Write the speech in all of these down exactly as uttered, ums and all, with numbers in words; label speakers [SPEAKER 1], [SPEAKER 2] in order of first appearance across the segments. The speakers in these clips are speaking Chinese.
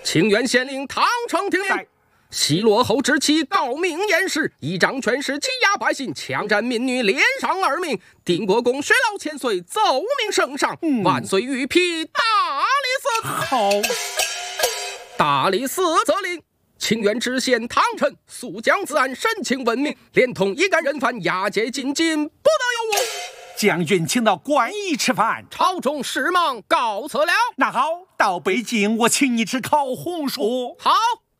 [SPEAKER 1] 清源县令唐城听令。奚落后之妻告明言事，依仗权势欺压百姓，强占民女，连伤二命。定国公薛老千岁，奏明圣上，嗯、万岁御批大理寺。
[SPEAKER 2] 好，
[SPEAKER 1] 大理寺责令清源知县唐臣速将此案审清问明，连同一干人犯押解进京，不得有误。
[SPEAKER 2] 将军请到官驿吃饭，
[SPEAKER 1] 朝中事忙告辞了。
[SPEAKER 2] 那好，到北京我请你吃烤红薯。
[SPEAKER 1] 好。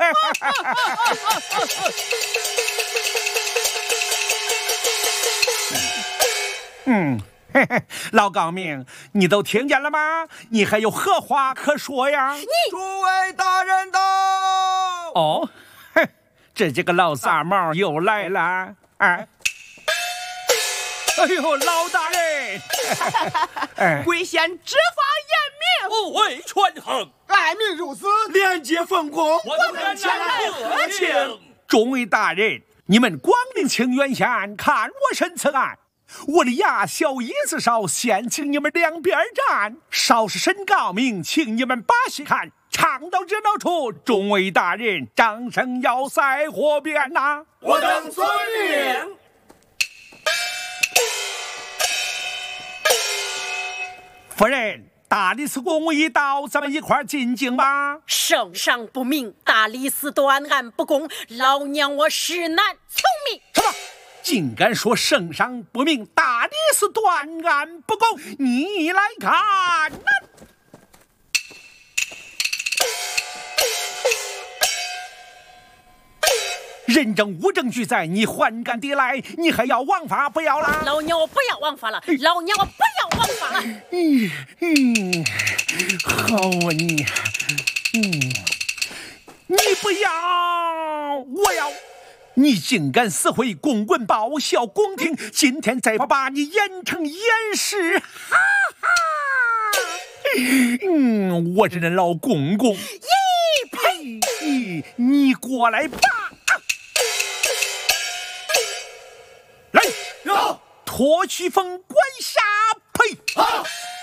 [SPEAKER 2] 嗯，嘿嘿，老高明，你都听见了吗？你还有何话可说呀？
[SPEAKER 3] 你
[SPEAKER 4] 诸位大人到。
[SPEAKER 2] 哦，嘿，这几个老杂毛又来了，哎。哎呦，老大人！
[SPEAKER 3] 哎，贵县执法严明，
[SPEAKER 4] 不为权衡，
[SPEAKER 3] 爱民如子，
[SPEAKER 4] 廉洁奉公，
[SPEAKER 3] 我们前来贺请。
[SPEAKER 2] 众位大人，你们光临清源县看我审此案，我的牙小椅子上先请你们两边站，稍是审告明，请你们把戏看。唱到热闹处，众位大人掌声要塞火遍呐！
[SPEAKER 4] 我等遵命。
[SPEAKER 2] 夫人，大理寺公已到，咱们一块进京吧。
[SPEAKER 5] 圣上不明，大理寺断案不公，老娘我实难从命。
[SPEAKER 2] 什么？竟敢说圣上不明，大理寺断案不公？你来看呐！人证物证俱在，你还敢抵赖？你还要枉法不要啦？
[SPEAKER 5] 老娘我不要枉法了，老娘我不要枉法了。
[SPEAKER 2] 嗯嗯，好啊你，嗯，你不要，我要。你竟敢撕毁公文报效宫廷，今天再把你严惩严实，哈哈！嗯，我这人老公公，
[SPEAKER 5] 咦呸！
[SPEAKER 2] 你你过来吧。来，脱去封官下，呸！